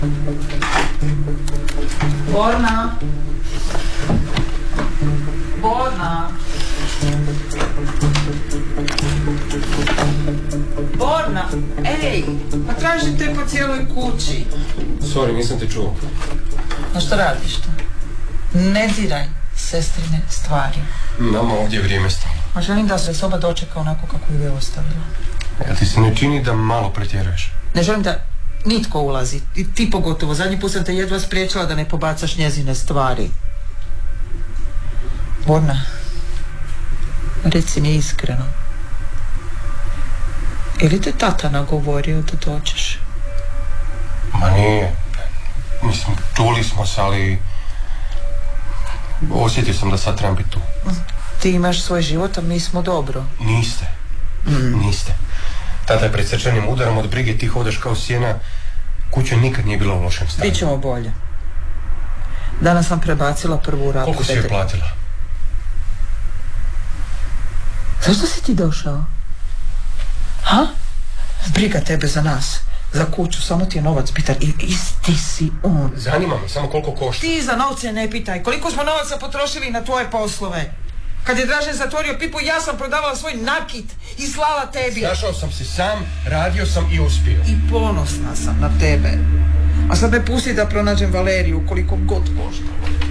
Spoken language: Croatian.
Borna. Borna. Borna, ej, pa tražim te po cijeloj kući. Sorry, nisam te čuo. No što radiš to? Ne diraj sestrine stvari. Nama ovdje je vrijeme stalo. A želim da se soba dočeka onako kako ju je ostavila. Jel ti se ne čini da malo pretjeruješ? Ne želim da nitko ulazi, i ti pogotovo. Zadnji put sam te jedva spriječila da ne pobacaš njezine stvari. Borna, reci mi iskreno. Je li te tata nagovorio da dođeš? Ma nije. Mislim, čuli smo se, ali osjetio sam da sad trebam biti tu. Ti imaš svoj život, a mi smo dobro. Niste. Niste. Tata je pred srčanim udarom od brige, ti hodaš kao sjena. Kuća nikad nije bila u lošem stanju. Bićemo bolje. Danas sam prebacila prvu ratu. Koliko si joj platila? Zašto si ti došao? Ha? Briga tebe za nas, za kuću, samo ti je novac bitan i isti si on. Zanima me, samo koliko košta. Ti za novce ne pitaj, koliko smo novaca potrošili na tvoje poslove. Kad je Dražen zatvorio pipu, ja sam prodavala svoj nakit i slala tebi. Našao sam se sam, radio sam i uspio. I ponosna sam na tebe. A sad me pusti da pronađem Valeriju, koliko god košta.